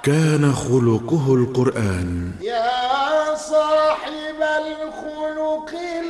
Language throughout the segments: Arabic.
كان خلقه القرآن. يا صاحب الخلق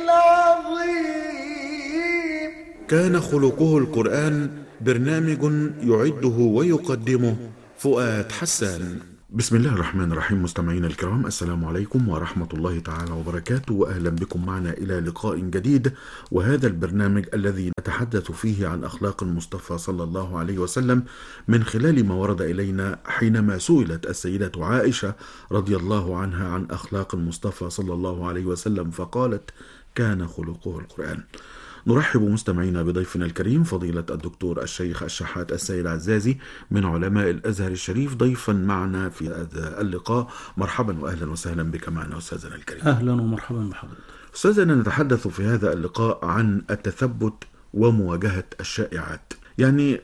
العظيم. كان خلقه القرآن برنامج يعده ويقدمه فؤاد حسان. بسم الله الرحمن الرحيم. مستمعينا الكرام، السلام عليكم ورحمة الله تعالى وبركاته، وأهلا بكم معنا إلى لقاء جديد، وهذا البرنامج الذي نتحدث فيه عن أخلاق المصطفى صلى الله عليه وسلم من خلال ما ورد إلينا حينما سئلت السيدة عائشة رضي الله عنها عن أخلاق المصطفى صلى الله عليه وسلم فقالت: كان خلقه القرآن. نرحب مستمعينا بضيفنا الكريم فضيلة الدكتور الشيخ الشحات السيد عزازي من علماء الأزهر الشريف، ضيفا معنا في هذا اللقاء. مرحبا وأهلا وسهلا بك معنا أستاذنا الكريم. أهلا ومرحبا بحضرتك. أستاذنا، نتحدث في هذا اللقاء عن التثبت ومواجهة الشائعات، يعني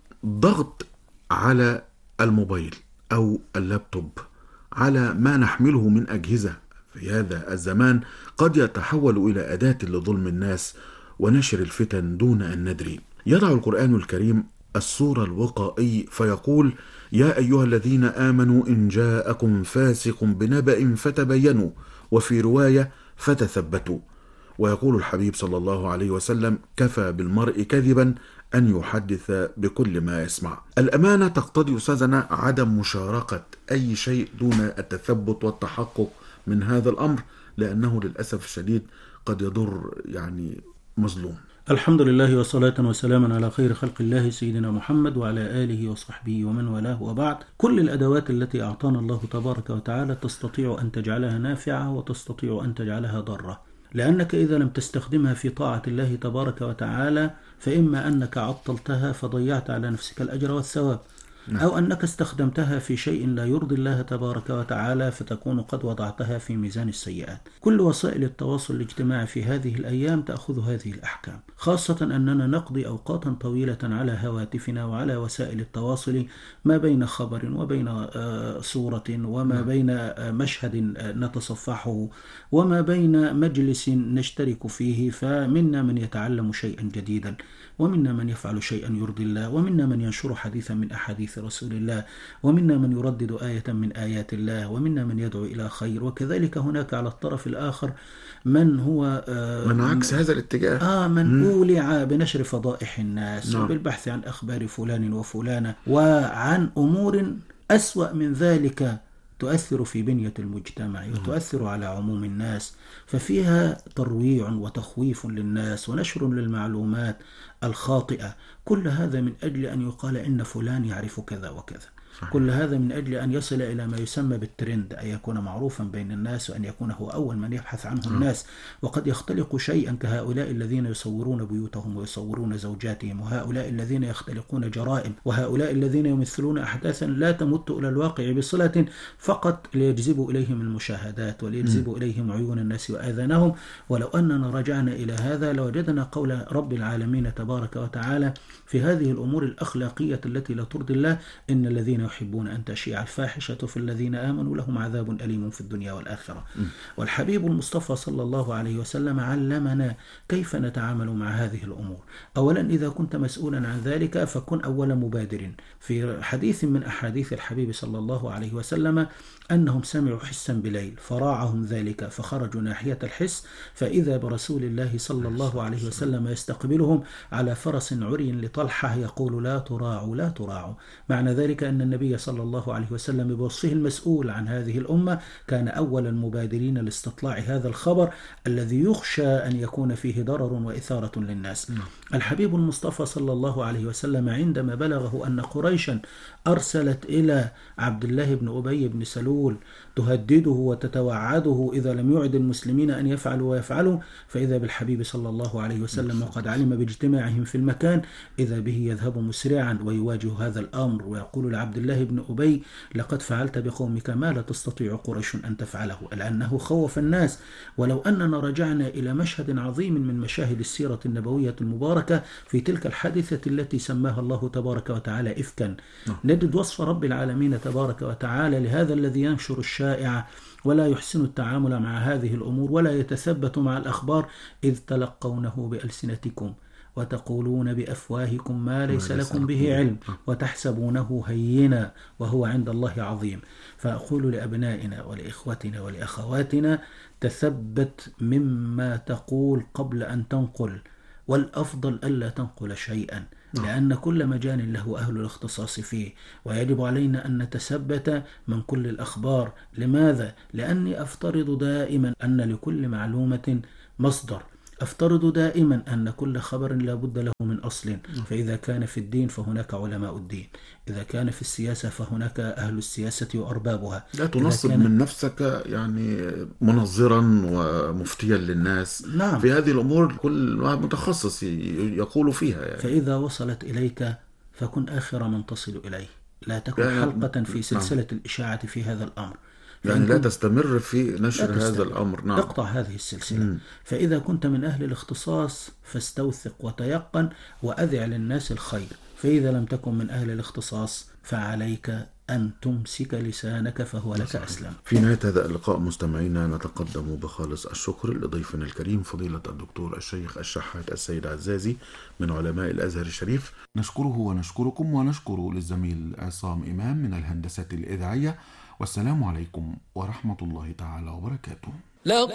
ضغط على الموبايل أو اللابتوب، على ما نحمله من أجهزة في هذا الزمان قد يتحول إلى أداة لظلم الناس ونشر الفتن دون أن ندري. يضع القرآن الكريم الصورة الوقائي فيقول: يا أيها الذين آمنوا إن جاءكم فاسق بنبأ فتبينوا، وفي رواية فتثبتوا. ويقول الحبيب صلى الله عليه وسلم: كفى بالمرء كذبا أن يحدث بكل ما يسمع. الأمانة تقتضي أستاذنا عدم مشاركة أي شيء دون التثبت والتحقق من هذا الأمر، لأنه للأسف الشديد قد يضر مظلوم. الحمد لله وصلاة وسلاما على خير خلق الله سيدنا محمد وعلى آله وصحبه ومن والاه، وبعد. كل الأدوات التي أعطانا الله تبارك وتعالى تستطيع أن تجعلها نافعة وتستطيع أن تجعلها ضارة، لأنك إذا لم تستخدمها في طاعة الله تبارك وتعالى فإما أنك عطلتها فضيعت على نفسك الأجر والثواب، أو أنك استخدمتها في شيء لا يرضي الله تبارك وتعالى فتكون قد وضعتها في ميزان السيئات. كل وسائل التواصل الاجتماعي في هذه الأيام تأخذ هذه الأحكام، خاصة أننا نقضي أوقاتا طويلة على هواتفنا وعلى وسائل التواصل، ما بين خبر وبين صورة وما بين مشهد نتصفحه وما بين مجلس نشترك فيه، فمنا من يتعلم شيئا جديدا، ومنا من يفعل شيئا يرضي الله، ومنا من ينشر حديثا من أحاديث رسول الله، ومنا من يردد آية من آيات الله، ومنا من يدعو إلى خير. وكذلك هناك على الطرف الآخر من هو من عكس هذا الاتجاه، من أولع بنشر فضائح الناس وبالبحث عن أخبار فلان وفلانة وعن أمور أسوأ من ذلك تؤثر في بنية المجتمع وتؤثر على عموم الناس، ففيها ترويع وتخويف للناس ونشر للمعلومات الخاطئة. كل هذا من أجل أن يقال إن فلان يعرف كذا وكذا. صحيح. كل هذا من أجل أن يصل إلى ما يسمى بالترند، أن يكون معروفا بين الناس وأن يكون هو أول من يبحث عنه الناس. وقد يختلق شيئا كهؤلاء الذين يصورون بيوتهم ويصورون زوجاتهم، وهؤلاء الذين يختلقون جرائم، وهؤلاء الذين يمثلون أحداثا لا تمت إلى الواقع بصلة، فقط ليجذبوا إليهم المشاهدات وليجذبوا إليهم عيون الناس وآذانهم. ولو أننا رجعنا إلى هذا لوجدنا قول رب العالمين تبارك وتعالى في هذه الأمور الأخلاقية التي لا ترضي الله: إن الذين يحبون أن تشيع الفاحشة في الذين آمنوا لهم عذاب أليم في الدنيا والآخرة. والحبيب المصطفى صلى الله عليه وسلم علمنا كيف نتعامل مع هذه الأمور. أولا، إذا كنت مسؤولا عن ذلك فكن أول مبادر. في حديث من أحاديث الحبيب صلى الله عليه وسلم أنهم سمعوا حسا بليل فراعهم ذلك فخرجوا ناحية الحس، فإذا برسول الله صلى الله عليه وسلم يستقبلهم على فرس عري لطلحة يقول: لا تراعوا لا تراعوا. معنى ذلك أن النبي صلى الله عليه وسلم بوصفه المسؤول عن هذه الأمة كان أول المبادرين لاستطلاع هذا الخبر الذي يخشى أن يكون فيه ضرر وإثارة للناس. الحبيب المصطفى صلى الله عليه وسلم عندما بلغه أن قريشا أرسلت إلى عبد الله بن أبي بن سلول تهدده وتتوعده إذا لم يعد المسلمين أن يفعلوا ويفعلوا، فإذا بالحبيب صلى الله عليه وسلم وقد علم باجتماعهم في المكان، إذا به يذهب مسرعا ويواجه هذا الأمر ويقول لعبد الله بن أبي: لقد فعلت بقومك ما لا تستطيع قريش أن تفعله، لأنه خوف الناس. ولو أننا رجعنا إلى مشهد عظيم من مشاهد السيرة النبوية المباركة في تلك الحادثة التي سماها الله تبارك وتعالى إفكا، نجد وصف رب العالمين تبارك وتعالى لهذا الذي ينشر الشائعة ولا يحسن التعامل مع هذه الأمور ولا يتثبت مع الأخبار: إذ تلقونه بألسنتكم وتقولون بأفواهكم ما ليس ليس لكم به لكم. علم وتحسبونه هينا وهو عند الله عظيم. فأقول لأبنائنا ولإخوتنا ولأخواتنا: تثبت مما تقول قبل أن تنقل، والأفضل ألا تنقل شيئا، لأن كل مجال له أهل الاختصاص فيه، ويجب علينا أن نتثبت من كل الأخبار. لماذا؟ لأني أفترض دائما أن لكل معلومة مصدر، أفترض دائما أن كل خبر لا بد له من أصل، فإذا كان في الدين فهناك علماء الدين، إذا كان في السياسة فهناك أهل السياسة وأربابها. لا تنصب من نفسك يعني منظرا ومفتيا للناس. نعم. في هذه الأمور كل واحد متخصص يقول فيها يعني. فإذا وصلت إليك فكن آخر من تصل إليه، لا تكن يعني حلقة في سلسلة نعم. الإشاعة في هذا الأمر. يعني لا تستمر في نشر هذا الأمر. نعم. اقطع هذه السلسلة. فإذا كنت من أهل الاختصاص فاستوثق وتيقن وأذع للناس الخير، فإذا لم تكن من أهل الاختصاص فعليك أن تمسك لسانك فهو لك أسلم. في نهاية هذا اللقاء مستمعينا نتقدم بخالص الشكر لضيفنا الكريم فضيلة الدكتور الشيخ الشحات السيد عزازي من علماء الأزهر الشريف. نشكره ونشكركم ونشكر للزميل عصام إمام من الهندسة الإذاعية. والسلام عليكم ورحمة الله تعالى وبركاته.